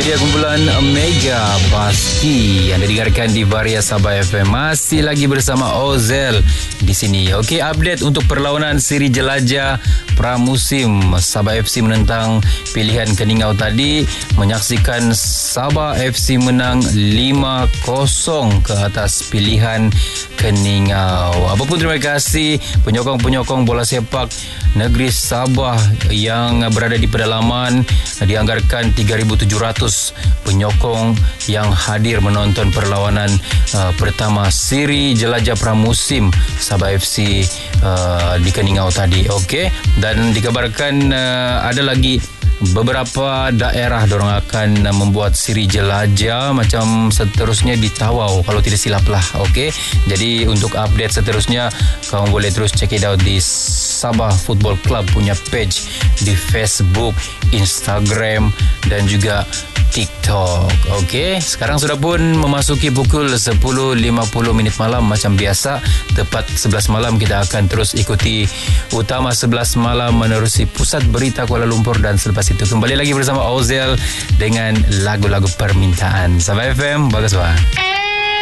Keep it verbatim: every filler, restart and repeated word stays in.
dia kumpulan Mega Pasti yang didengarkan di Varia Sabah F M. Masih lagi bersama Ozel di sini. Okey, update untuk perlawanan siri jelajah pramusim Sabah F C menentang Pilihan Keningau tadi. Menyaksikan Sabah F C menang lima kosong ke atas Pilihan Keningau. Apapun, terima kasih penyokong-penyokong bola sepak negeri Sabah yang berada di pedalaman. Dianggarkan tiga ribu tujuh ratus penyokong yang hadir menonton perlawanan uh, pertama siri jelajah pramusim Sabah F C uh, di Keningau tadi. Okey, dan dikabarkan uh, ada lagi beberapa daerah dorang akan membuat siri jelajah macam seterusnya di Tawau kalau tidak silap lah. Okey, jadi untuk update seterusnya kamu boleh terus check it out di Sabah Football Club punya page di Facebook, Instagram dan juga TikTok. Okey, sekarang sudah pun memasuki pukul sepuluh lima puluh minit malam macam biasa. Tepat sebelas malam kita akan terus ikuti Utama sebelas malam menerusi Pusat Berita Kuala Lumpur, dan selepas itu kembali lagi bersama Ozel dengan lagu-lagu permintaan. Sabah F M, bagus bah.